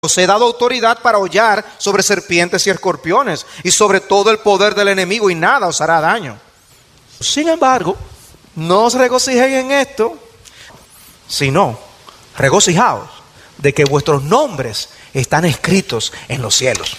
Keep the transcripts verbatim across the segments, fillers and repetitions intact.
Os he dado autoridad para hollar sobre serpientes y escorpiones y sobre todo el poder del enemigo, y nada os hará daño. Sin embargo, no os regocijéis en esto, sino regocijaos de que vuestros nombres están escritos en los cielos.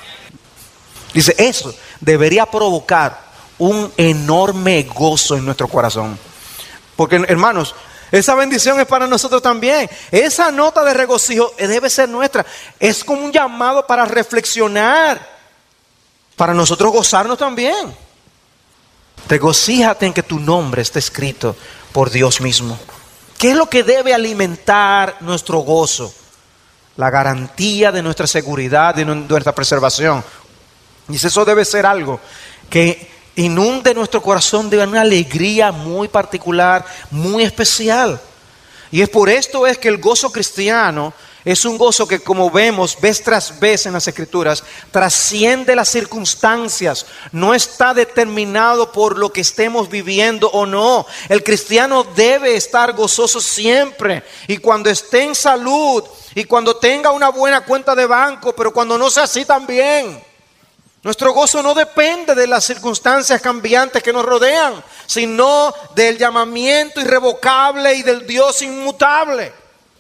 Dice, eso debería provocar un enorme gozo en nuestro corazón. Porque, hermanos, esa bendición es para nosotros también. Esa nota de regocijo debe ser nuestra. Es como un llamado para reflexionar, para nosotros gozarnos también. Regocíjate en que tu nombre esté escrito por Dios mismo. ¿Qué es lo que debe alimentar nuestro gozo? La garantía de nuestra seguridad, de nuestra preservación. Y eso debe ser algo que inunde nuestro corazón de una alegría muy particular, muy especial. Y es por esto es que el gozo cristiano es un gozo que, como vemos vez tras vez en las Escrituras, trasciende las circunstancias. No está determinado por lo que estemos viviendo o no. El cristiano debe estar gozoso siempre. Y cuando esté en salud, y cuando tenga una buena cuenta de banco, pero cuando no sea así también. Nuestro gozo no depende de las circunstancias cambiantes que nos rodean, sino del llamamiento irrevocable y del Dios inmutable.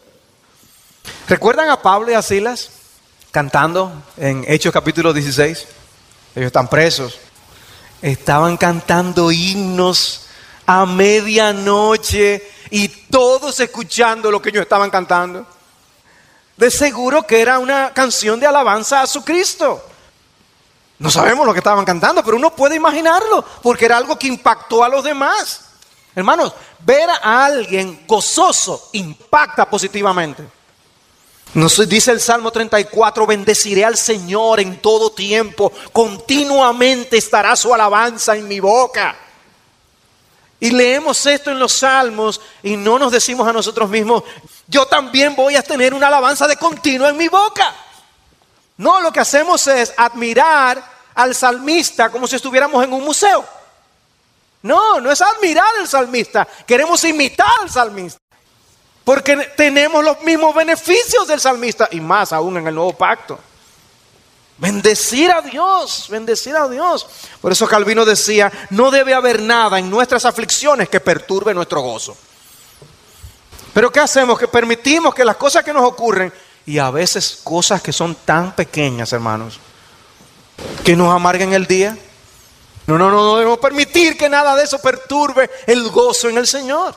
¿Recuerdan a Pablo y a Silas cantando en Hechos capítulo dieciséis? Ellos están presos. Estaban cantando himnos a medianoche y todos escuchando lo que ellos estaban cantando. De seguro que era una canción de alabanza a su Cristo. No sabemos lo que estaban cantando, pero uno puede imaginarlo, porque era algo que impactó a los demás. Hermanos, ver a alguien gozoso impacta positivamente. Nos dice el Salmo treinta y cuatro, bendeciré al Señor en todo tiempo, continuamente estará su alabanza en mi boca. Y leemos esto en los Salmos y no nos decimos a nosotros mismos, yo también voy a tener una alabanza de continuo en mi boca. No, lo que hacemos es admirar al salmista como si estuviéramos en un museo. No, no es admirar al salmista. Queremos imitar al salmista. Porque tenemos los mismos beneficios del salmista. Y más aún en el nuevo pacto. Bendecir a Dios, bendecir a Dios. Por eso Calvino decía, no debe haber nada en nuestras aflicciones que perturbe nuestro gozo. Pero ¿qué hacemos? Que permitimos que las cosas que nos ocurren, y a veces cosas que son tan pequeñas, hermanos, que nos amarguen el día. No, no, no, no debemos permitir que nada de eso perturbe el gozo en el Señor.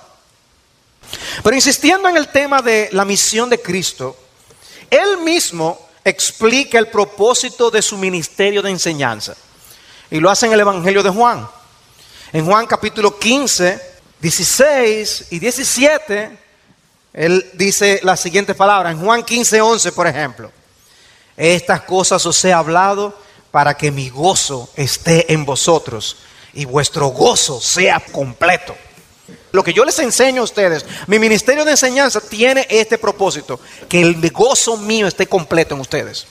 Pero insistiendo en el tema de la misión de Cristo, Él mismo explica el propósito de su ministerio de enseñanza. Y lo hace en el Evangelio de Juan. En Juan capítulo quince, dieciséis y diecisiete, Él dice las siguientes palabras. En Juan quince, once, por ejemplo. Estas cosas os he hablado para que mi gozo esté en vosotros y vuestro gozo sea completo. Lo que yo les enseño a ustedes, mi ministerio de enseñanza tiene este propósito, que el gozo mío esté completo en ustedes.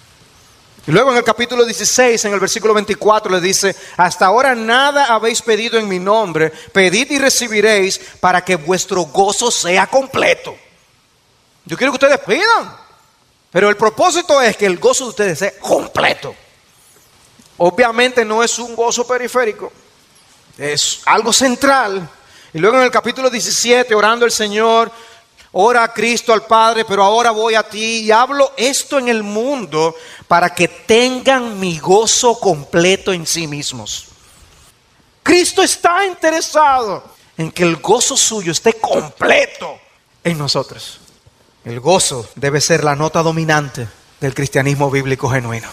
Y luego en el capítulo dieciséis, en el versículo veinticuatro, le dice, hasta ahora nada habéis pedido en mi nombre, pedid y recibiréis para que vuestro gozo sea completo. Yo quiero que ustedes pidan, pero el propósito es que el gozo de ustedes sea completo. Obviamente no es un gozo periférico, es algo central. Y luego en el capítulo diecisiete, orando el Señor, ora a Cristo, al Padre, pero ahora voy a ti y hablo esto en el mundo para que tengan mi gozo completo en sí mismos. Cristo está interesado en que el gozo suyo esté completo en nosotros. El gozo debe ser la nota dominante del cristianismo bíblico genuino.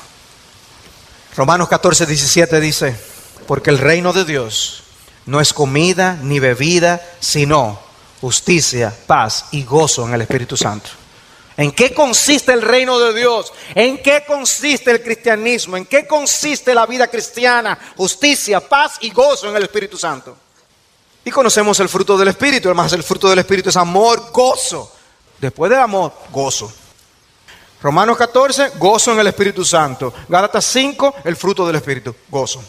Romanos catorce, diecisiete dice, porque el reino de Dios no es comida ni bebida, sino justicia, paz y gozo en el Espíritu Santo. ¿En qué consiste el reino de Dios? ¿En qué consiste el cristianismo? ¿En qué consiste la vida cristiana? Justicia, paz y gozo en el Espíritu Santo. Y conocemos el fruto del Espíritu. Además, el fruto del Espíritu es amor, gozo. Después del amor, gozo. Romanos catorce, gozo en el Espíritu Santo. Gálatas cinco, el fruto del Espíritu, gozo.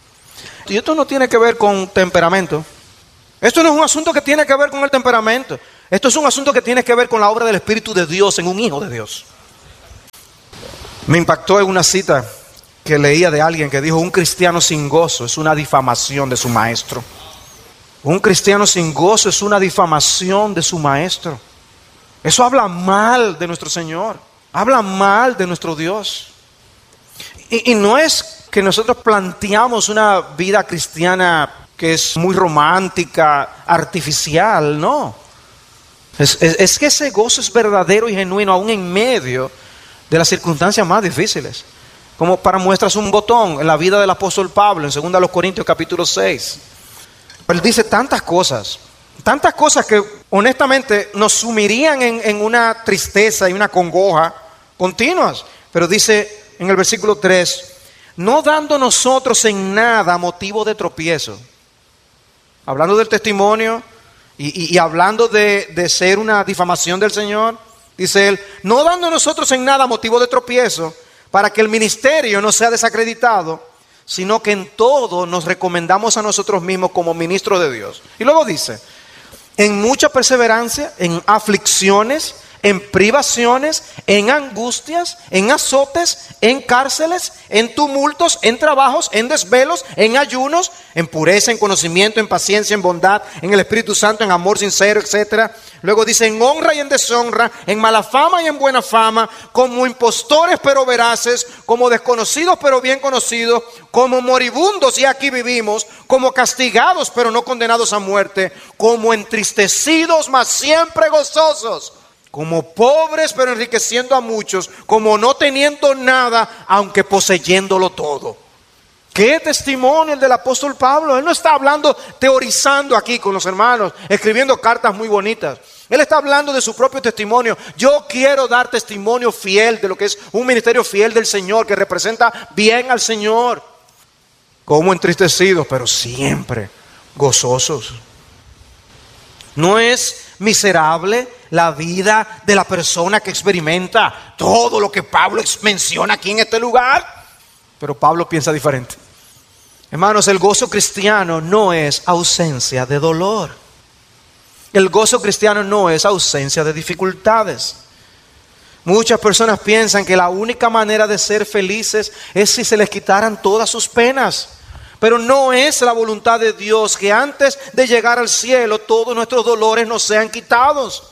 Y esto no tiene que ver con temperamento. Esto no es un asunto que tiene que ver con el temperamento. Esto es un asunto que tiene que ver con la obra del Espíritu de Dios en un hijo de Dios. Me impactó en una cita que leía de alguien que dijo: un cristiano sin gozo es una difamación de su maestro. Un cristiano sin gozo es una difamación de su maestro. Eso habla mal de nuestro Señor, habla mal de nuestro Dios. Y, y no es que nosotros planteamos una vida cristiana que es muy romántica, artificial, no. Es, es, es que ese gozo es verdadero y genuino aún en medio de las circunstancias más difíciles. Como para muestras un botón en la vida del apóstol Pablo en segunda de Corintios capítulo seis. Él dice tantas cosas, tantas cosas que honestamente nos sumirían en, en una tristeza y una congoja continuas. Pero dice en el versículo tres: no dando nosotros en nada motivo de tropiezo. Hablando del testimonio y, y, y hablando de, de ser una difamación del Señor, dice él: no dando nosotros en nada motivo de tropiezo, para que el ministerio no sea desacreditado, sino que en todo nos recomendamos a nosotros mismos como ministros de Dios. Y luego dice: en mucha perseverancia, en aflicciones, en privaciones, en angustias, en azotes, en cárceles, en tumultos, en trabajos, en desvelos, en ayunos, en pureza, en conocimiento, en paciencia, en bondad, en el Espíritu Santo, en amor sincero, etcétera. Luego dice: en honra y en deshonra, en mala fama y en buena fama, como impostores pero veraces, como desconocidos pero bien conocidos, como moribundos y aquí vivimos, como castigados pero no condenados a muerte, como entristecidos mas siempre gozosos, como pobres pero enriqueciendo a muchos, como no teniendo nada aunque poseyéndolo todo. ¿Qué testimonio el del apóstol Pablo? Él no está hablando teorizando aquí con los hermanos, escribiendo cartas muy bonitas. Él está hablando de su propio testimonio. Yo quiero dar testimonio fiel de lo que es un ministerio fiel del Señor, que representa bien al Señor. Como entristecidos, pero siempre gozosos. No es miserable la vida de la persona que experimenta todo lo que Pablo menciona aquí en este lugar. Pero Pablo piensa diferente. Hermanos, el gozo cristiano no es ausencia de dolor. El gozo cristiano no es ausencia de dificultades. Muchas personas piensan que la única manera de ser felices es si se les quitaran todas sus penas. Pero no es la voluntad de Dios que antes de llegar al cielo todos nuestros dolores nos sean quitados.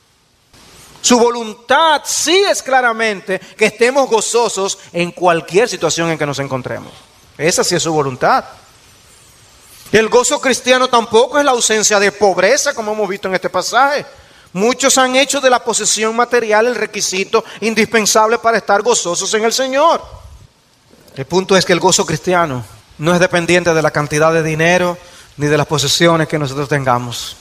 Su voluntad sí es claramente que estemos gozosos en cualquier situación en que nos encontremos. Esa sí es su voluntad. El gozo cristiano tampoco es la ausencia de pobreza, como hemos visto en este pasaje. Muchos han hecho de la posesión material el requisito indispensable para estar gozosos en el Señor. El punto es que el gozo cristiano no es dependiente de la cantidad de dinero ni de las posesiones que nosotros tengamos.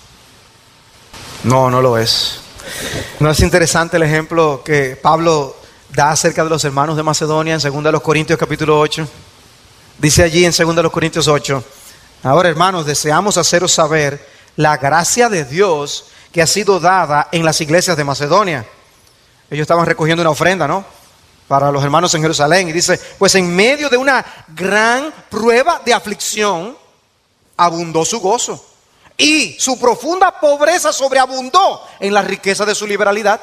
No, no lo es. ¿No es interesante el ejemplo que Pablo da acerca de los hermanos de Macedonia en segunda de los Corintios capítulo ocho? Dice allí en segunda de los Corintios ocho: ahora, hermanos, deseamos haceros saber la gracia de Dios que ha sido dada en las iglesias de Macedonia. Ellos estaban recogiendo una ofrenda, ¿no?, para los hermanos en Jerusalén. Y dice: pues en medio de una gran prueba de aflicción, abundó su gozo. Y su profunda pobreza sobreabundó en la riqueza de su liberalidad.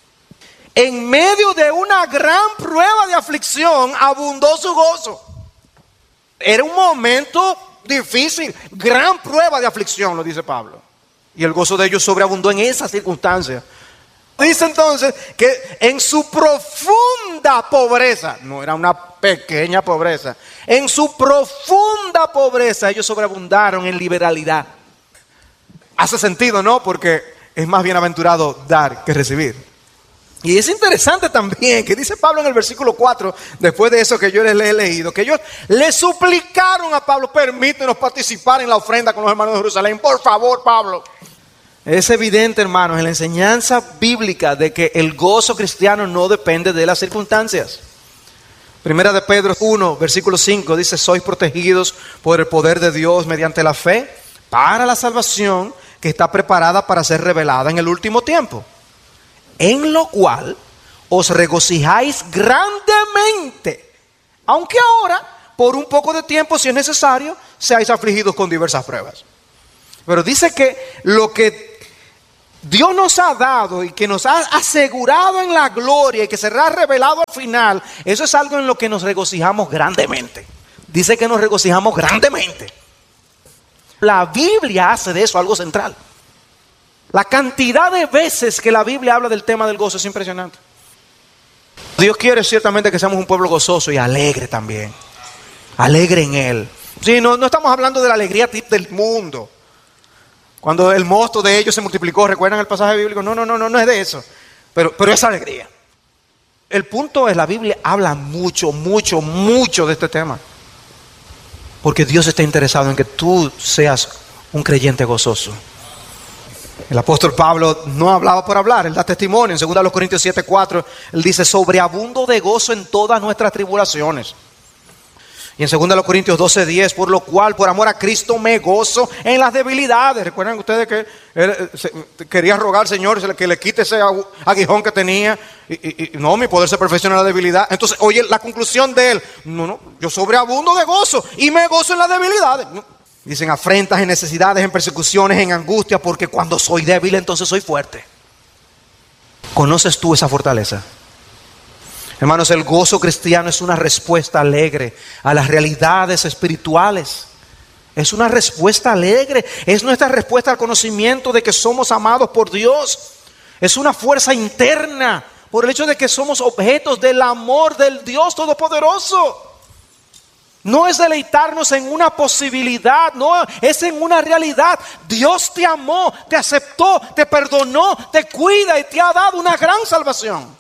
En medio de una gran prueba de aflicción, abundó su gozo. Era un momento difícil, gran prueba de aflicción, lo dice Pablo. Y el gozo de ellos sobreabundó en esas circunstancias. Dice entonces que en su profunda pobreza, no era una pequeña pobreza, en su profunda pobreza ellos sobreabundaron en liberalidad. Hace sentido, ¿no? Porque es más bienaventurado dar que recibir. Y es interesante también que dice Pablo en el versículo cuatro, después de eso que yo les he leído, que ellos le suplicaron a Pablo: permítenos participar en la ofrenda con los hermanos de Jerusalén, por favor, Pablo. Es evidente, hermanos, en la enseñanza bíblica de que el gozo cristiano no depende de las circunstancias. Primera de Pedro uno, versículo cinco, dice: sois protegidos por el poder de Dios mediante la fe para la salvación que está preparada para ser revelada en el último tiempo. En lo cual os regocijáis grandemente, aunque ahora, por un poco de tiempo, si es necesario, seáis afligidos con diversas pruebas. Pero dice que lo que Dios nos ha dado y que nos ha asegurado en la gloria y que será revelado al final, eso es algo en lo que nos regocijamos grandemente. Dice que nos regocijamos grandemente. La Biblia hace de eso algo central. La cantidad de veces que la Biblia habla del tema del gozo es impresionante. Dios quiere ciertamente que seamos un pueblo gozoso y alegre también. Alegre en Él. Sí, no, no estamos hablando de la alegría del mundo. Cuando el mosto de ellos se multiplicó, ¿recuerdan el pasaje bíblico? No, no, no, no, no es de eso. Pero, pero es alegría. El punto es, la Biblia habla mucho, mucho, mucho de este tema. Porque Dios está interesado en que tú seas un creyente gozoso. El apóstol Pablo no hablaba por hablar, él da testimonio. En segunda Corintios siete cuatro, él dice: sobreabundo de gozo en todas nuestras tribulaciones. Y en segunda Corintios doce diez, por lo cual, por amor a Cristo, me gozo en las debilidades. ¿Recuerdan ustedes que él quería rogar al Señor que le quite ese aguijón que tenía? Y, y, y no, mi poder se perfecciona en la debilidad. Entonces, oye, la conclusión de él: no, no, yo sobreabundo de gozo y me gozo en las debilidades. Dicen afrentas, en necesidades, en persecuciones, en angustia, porque cuando soy débil, entonces soy fuerte. ¿Conoces tú esa fortaleza? Hermanos, el gozo cristiano es una respuesta alegre a las realidades espirituales. Es una respuesta alegre. Es nuestra respuesta al conocimiento de que somos amados por Dios. Es una fuerza interna por el hecho de que somos objetos del amor del Dios Todopoderoso. No es deleitarnos en una posibilidad, no, es en una realidad. Dios te amó, te aceptó, te perdonó, te cuida y te ha dado una gran salvación.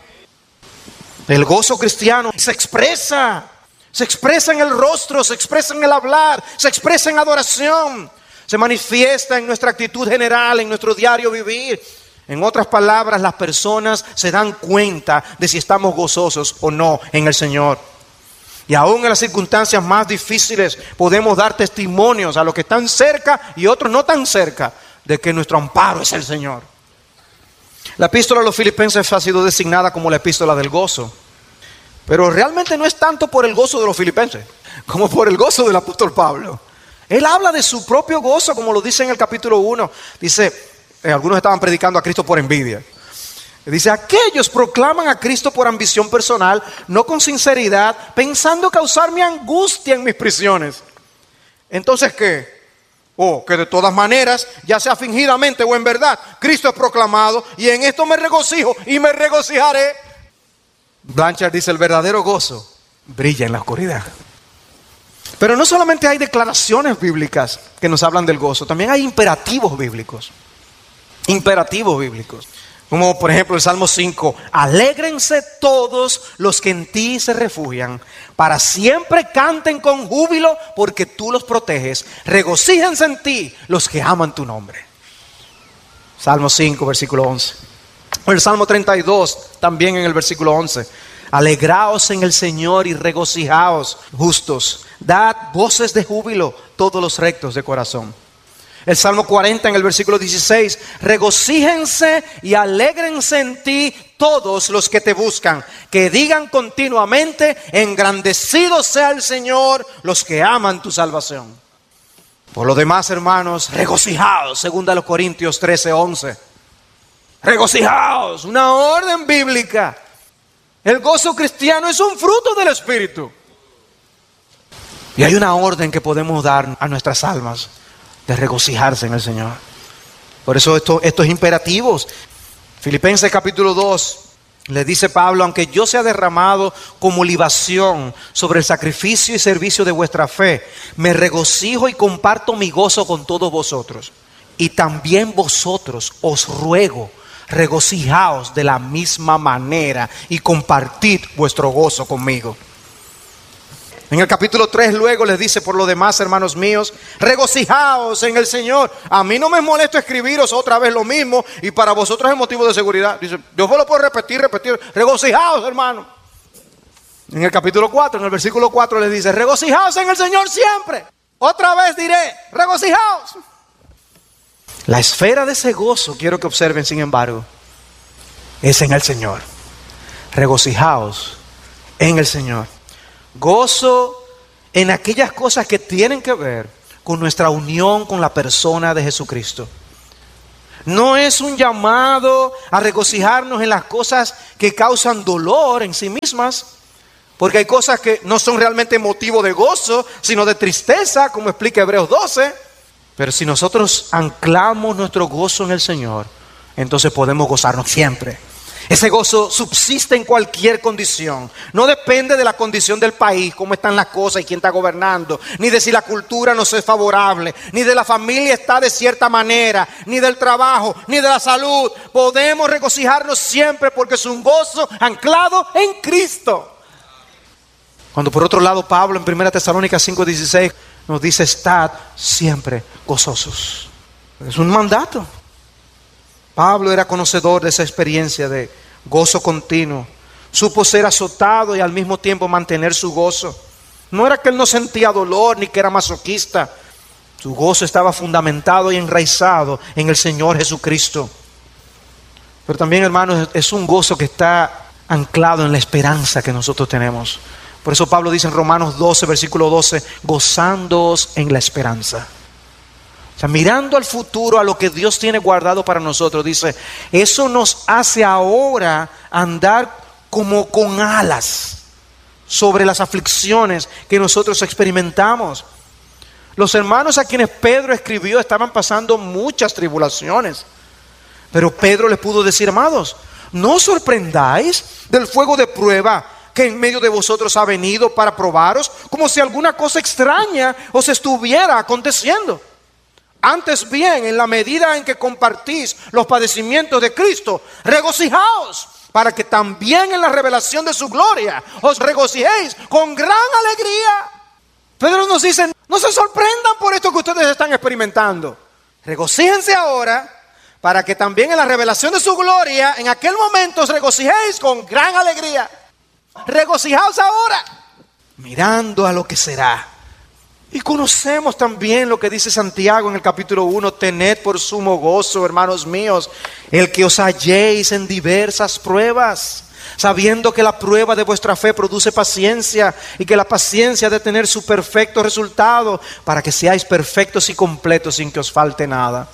El gozo cristiano se expresa, se expresa en el rostro, se expresa en el hablar, se expresa en adoración, se manifiesta en nuestra actitud general, en nuestro diario vivir. En otras palabras, las personas se dan cuenta de si estamos gozosos o no en el Señor. Y aún en las circunstancias más difíciles podemos dar testimonios a los que están cerca y otros no tan cerca de que nuestro amparo es el Señor. La epístola a los Filipenses ha sido designada como la epístola del gozo. Pero realmente no es tanto por el gozo de los filipenses como por el gozo del apóstol Pablo. Él habla de su propio gozo, como lo dice en el capítulo uno. Dice, eh, algunos estaban predicando a Cristo por envidia. Dice, aquellos proclaman a Cristo por ambición personal, no con sinceridad, pensando causarme angustia en mis prisiones. Entonces, ¿qué? Oh, que de todas maneras, ya sea fingidamente o en verdad, Cristo es proclamado y en esto me regocijo y me regocijaré. Blanchard dice, el verdadero gozo brilla en la oscuridad. Pero no solamente hay declaraciones bíblicas que nos hablan del gozo, también hay imperativos bíblicos. Imperativos bíblicos. Como por ejemplo el Salmo cinco, alégrense todos los que en ti se refugian, para siempre canten con júbilo porque tú los proteges, regocíjense en ti los que aman tu nombre. Salmo cinco, versículo once. O el Salmo treinta y dos, también en el versículo once, alegraos en el Señor y regocijaos justos, dad voces de júbilo todos los rectos de corazón. El Salmo cuarenta en el versículo dieciséis, regocíjense y alégrense en ti todos los que te buscan, que digan continuamente, engrandecido sea el Señor, los que aman tu salvación. Por lo demás, hermanos, regocijaos, segunda a los Corintios trece, once. Regocijaos, una orden bíblica. El gozo cristiano es un fruto del Espíritu. Y hay una orden que podemos dar a nuestras almas, de regocijarse en el Señor. Por eso esto, estos imperativos. Filipenses capítulo dos, le dice Pablo, aunque yo sea derramado como libación sobre el sacrificio y servicio de vuestra fe, me regocijo y comparto mi gozo con todos vosotros. Y también vosotros os ruego, regocijaos de la misma manera y compartid vuestro gozo conmigo. En el capítulo tres luego les dice, por lo demás, hermanos míos, regocijaos en el Señor. A mí no me molesta escribiros otra vez lo mismo y para vosotros es motivo de seguridad. Dice, yo lo puedo repetir, repetir. Regocijaos, hermano. En el capítulo cuatro, en el versículo cuatro les dice, regocijaos en el Señor siempre. Otra vez diré, regocijaos. La esfera de ese gozo, quiero que observen, sin embargo, es en el Señor. Regocijaos en el Señor. Gozo en aquellas cosas que tienen que ver con nuestra unión con la persona de Jesucristo. No es un llamado a regocijarnos en las cosas que causan dolor en sí mismas, porque hay cosas que no son realmente motivo de gozo, sino de tristeza, como explica Hebreos doce. Pero si nosotros anclamos nuestro gozo en el Señor, entonces podemos gozarnos siempre. Ese gozo subsiste en cualquier condición. No depende de la condición del país, cómo están las cosas y quién está gobernando, ni de si la cultura nos es favorable, ni de la familia está de cierta manera, ni del trabajo, ni de la salud. Podemos regocijarnos siempre porque es un gozo anclado en Cristo. Cuando por otro lado Pablo en primera Tesalónicas cinco dieciséis nos dice: estad siempre gozosos. Es un mandato. Pablo era conocedor de esa experiencia de gozo continuo. Supo ser azotado y al mismo tiempo mantener su gozo. No era que él no sentía dolor ni que era masoquista. Su gozo estaba fundamentado y enraizado en el Señor Jesucristo. Pero también, hermanos, es un gozo que está anclado en la esperanza que nosotros tenemos. Por eso Pablo dice en Romanos doce, versículo doce: gozándoos en la esperanza. O sea, mirando al futuro, a lo que Dios tiene guardado para nosotros, dice, eso nos hace ahora andar como con alas sobre las aflicciones que nosotros experimentamos. Los hermanos a quienes Pedro escribió estaban pasando muchas tribulaciones, pero Pedro les pudo decir: amados, no os sorprendáis del fuego de prueba que en medio de vosotros ha venido para probaros, como si alguna cosa extraña os estuviera aconteciendo. Antes bien, en la medida en que compartís los padecimientos de Cristo, regocijaos, para que también en la revelación de su gloria os regocijéis con gran alegría. Pedro nos dice: no se sorprendan por esto que ustedes están experimentando. Regocíjense ahora, para que también en la revelación de su gloria, en aquel momento os regocijéis con gran alegría. Regocijaos ahora, mirando a lo que será. Y conocemos también lo que dice Santiago en el capítulo uno: tened por sumo gozo, hermanos míos, el que os halléis en diversas pruebas, sabiendo que la prueba de vuestra fe produce paciencia, y que la paciencia ha de tener su perfecto resultado, para que seáis perfectos y completos sin que os falte nada.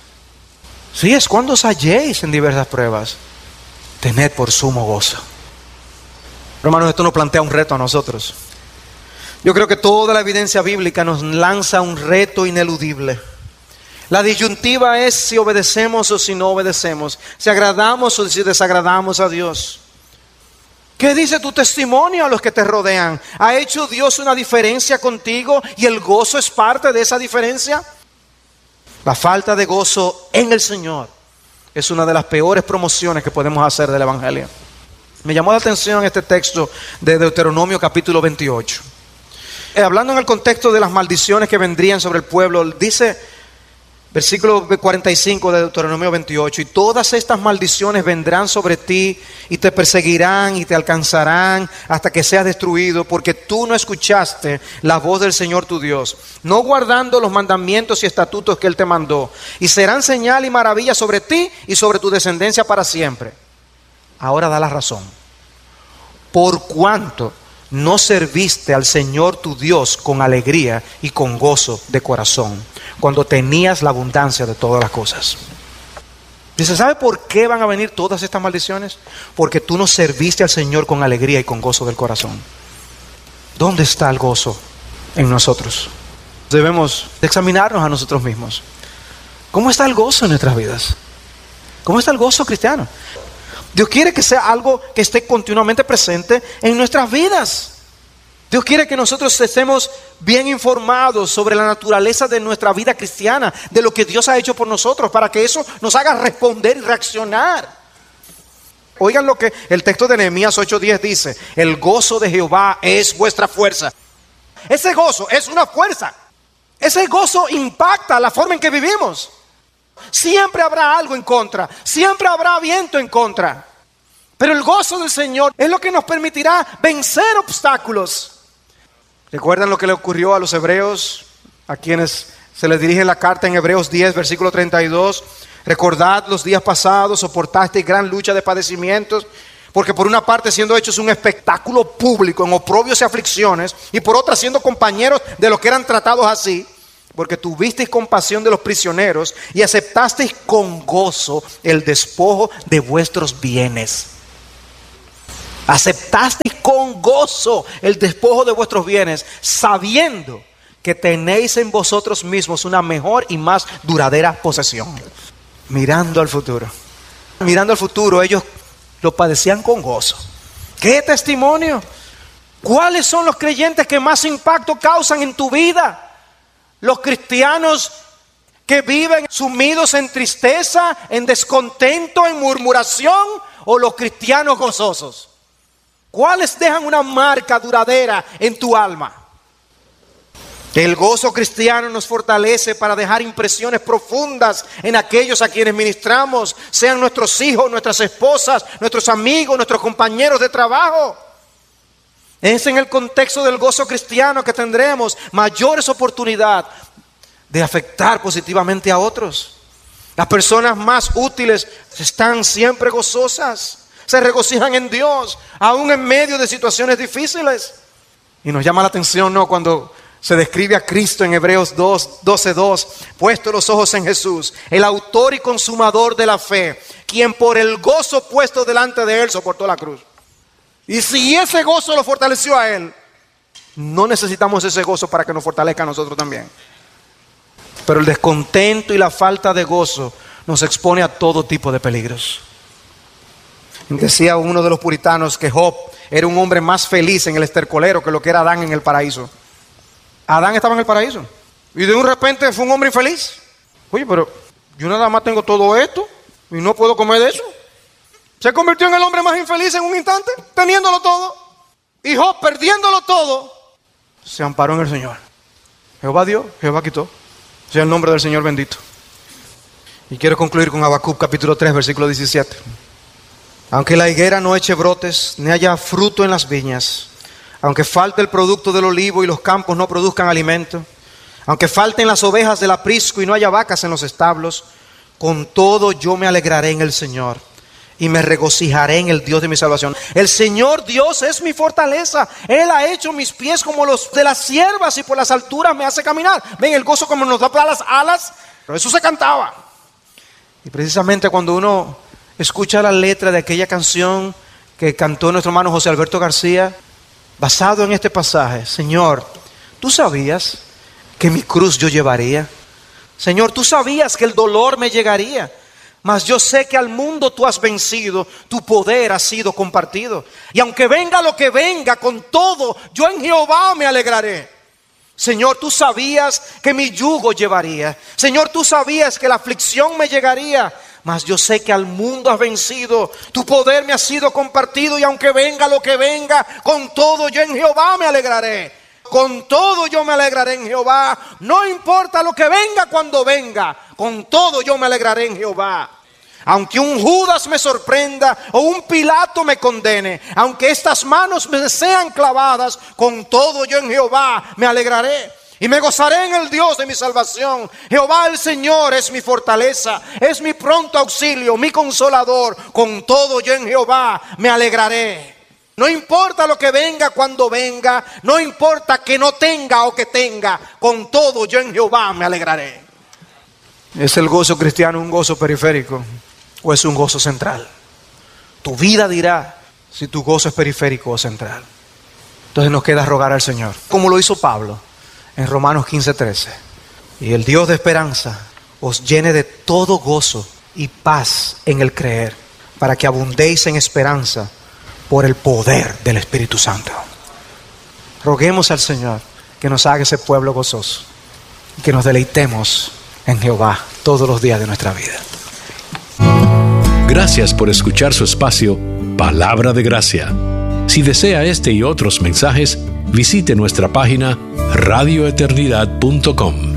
Sí, es cuando os halléis en diversas pruebas, tened por sumo gozo. Hermanos, esto nos plantea un reto a nosotros. Yo creo que toda la evidencia bíblica nos lanza un reto ineludible. La disyuntiva es si obedecemos o si no obedecemos, si agradamos o si desagradamos a Dios. ¿Qué dice tu testimonio a los que te rodean? ¿Ha hecho Dios una diferencia contigo y el gozo es parte de esa diferencia? La falta de gozo en el Señor es una de las peores promociones que podemos hacer del Evangelio. Me llamó la atención este texto de Deuteronomio capítulo veintiocho. Eh, hablando en el contexto de las maldiciones que vendrían sobre el pueblo, dice versículo cuarenta y cinco de Deuteronomio veintiocho: y todas estas maldiciones vendrán sobre ti y te perseguirán y te alcanzarán hasta que seas destruido, porque tú no escuchaste la voz del Señor tu Dios, no guardando los mandamientos y estatutos que Él te mandó, y serán señal y maravilla sobre ti y sobre tu descendencia para siempre. Ahora da la razón. Por cuanto no serviste al Señor tu Dios con alegría y con gozo de corazón, cuando tenías la abundancia de todas las cosas. Dice, ¿sabe por qué van a venir todas estas maldiciones? Porque tú no serviste al Señor con alegría y con gozo del corazón. ¿Dónde está el gozo en nosotros? Debemos examinarnos a nosotros mismos. ¿Cómo está el gozo en nuestras vidas? ¿Cómo está el gozo cristiano? Dios quiere que sea algo que esté continuamente presente en nuestras vidas. Dios quiere que nosotros estemos bien informados sobre la naturaleza de nuestra vida cristiana, de lo que Dios ha hecho por nosotros, para que eso nos haga responder y reaccionar. Oigan lo que el texto de Nehemías ocho diez dice: el gozo de Jehová es vuestra fuerza. Ese gozo es una fuerza. Ese gozo impacta la forma en que vivimos. Siempre habrá algo en contra, siempre habrá viento en contra, pero el gozo del Señor es lo que nos permitirá vencer obstáculos. ¿Recuerdan lo que le ocurrió a los hebreos, a quienes se les dirige la carta en Hebreos diez, versículo treinta y dos? Recordad los días pasados, soportasteis gran lucha de padecimientos, porque por una parte siendo hechos un espectáculo público en oprobios y aflicciones, y por otra siendo compañeros de los que eran tratados así. porque tuvisteis compasión de los prisioneros y aceptasteis con gozo el despojo de vuestros bienes. Aceptasteis con gozo el despojo de vuestros bienes, sabiendo que tenéis en vosotros mismos una mejor y más duradera posesión. Mirando al futuro. Mirando al futuro, ellos lo padecían con gozo. ¿Qué testimonio? ¿Cuáles son los creyentes que más impacto causan en tu vida? Los cristianos que viven sumidos en tristeza, en descontento, en murmuración, o los cristianos gozosos. ¿Cuáles dejan una marca duradera en tu alma? El gozo cristiano nos fortalece para dejar impresiones profundas en aquellos a quienes ministramos, sean nuestros hijos, nuestras esposas, nuestros amigos, nuestros compañeros de trabajo. Es en el contexto del gozo cristiano que tendremos mayores oportunidades de afectar positivamente a otros. Las personas más útiles están siempre gozosas, se regocijan en Dios, aún en medio de situaciones difíciles. Y nos llama la atención, ¿no?, cuando se describe a Cristo en Hebreos doce dos, puesto los ojos en Jesús, el autor y consumador de la fe, quien por el gozo puesto delante de él soportó la cruz. Y si ese gozo lo fortaleció a él, no necesitamos ese gozo para que nos fortalezca a nosotros también. Pero el descontento y la falta de gozo nos expone a todo tipo de peligros. Decía uno de los puritanos que Job era un hombre más feliz en el estercolero que lo que era Adán en el paraíso. Adán estaba en el paraíso y de un repente fue un hombre infeliz. Oye, pero yo nada más tengo todo esto y no puedo comer de eso. Se convirtió en el hombre más infeliz en un instante, teniéndolo todo. Y Job, perdiéndolo todo, se amparó en el Señor. Jehová dio, Jehová quitó. Sea el nombre del Señor bendito. Y quiero concluir con Habacuc capítulo tres, versículo diecisiete. Aunque la higuera no eche brotes, ni haya fruto en las viñas, aunque falte el producto del olivo y los campos no produzcan alimento, aunque falten las ovejas del aprisco y no haya vacas en los establos, con todo yo me alegraré en el Señor y me regocijaré en el Dios de mi salvación. El Señor Dios es mi fortaleza. Él ha hecho mis pies como los de las ciervas y por las alturas me hace caminar. Ven el gozo como nos da para las alas. Pero eso se cantaba. Y precisamente cuando uno escucha la letra de aquella canción que cantó nuestro hermano José Alberto García, basado en este pasaje: Señor, ¿tú sabías que mi cruz yo llevaría? Señor, ¿tú sabías que el dolor me llegaría? Mas yo sé que al mundo tú has vencido, tu poder ha sido compartido. Y aunque venga lo que venga, con todo, yo en Jehová me alegraré. Señor, tú sabías que mi yugo llevaría. Señor, tú sabías que la aflicción me llegaría. Mas yo sé que al mundo has vencido, tu poder me ha sido compartido. Y aunque venga lo que venga, con todo yo en Jehová me alegraré. Con todo yo me alegraré en Jehová. No importa lo que venga cuando venga, con todo yo me alegraré en Jehová. Aunque un Judas me sorprenda o un Pilato me condene, aunque estas manos me sean clavadas, con todo yo en Jehová me alegraré. Y me gozaré en el Dios de mi salvación. Jehová el Señor es mi fortaleza, es mi pronto auxilio, mi consolador. Con todo yo en Jehová me alegraré. No importa lo que venga cuando venga, no importa que no tenga o que tenga, con todo yo en Jehová me alegraré. ¿Es el gozo cristiano un gozo periférico o es un gozo central? Tu vida dirá si tu gozo es periférico o central. Entonces nos queda rogar al Señor, como lo hizo Pablo en Romanos quince trece. Y el Dios de esperanza os llene de todo gozo y paz en el creer, para que abundéis en esperanza por el poder del Espíritu Santo. Roguemos al Señor que nos haga ese pueblo gozoso y que nos deleitemos en Jehová todos los días de nuestra vida. Gracias por escuchar su espacio Palabra de Gracia. Si desea este y otros mensajes, visite nuestra página radio eternidad punto com.